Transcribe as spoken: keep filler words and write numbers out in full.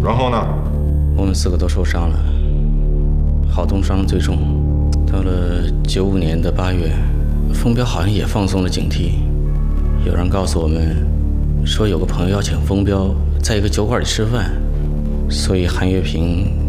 然后呢？ 我们四个都受伤了，郝东伤最重。到了九五年的八月，风彪好像也放松了警惕。有人告诉我们，说有个朋友要请风彪在一个酒馆里吃饭，所以韩月平